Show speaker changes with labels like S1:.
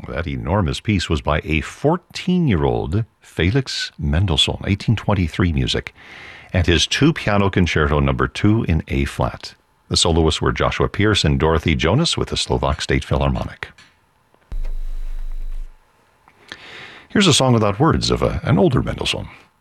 S1: That enormous piece was by a 14-year-old Felix Mendelssohn, 1823 music, and his two-piano concerto number 2 in A-flat. The soloists were Joshua Pierce and Dorothy Jonas with the Slovak State Philharmonic. Here's a song without words of an older Mendelssohn.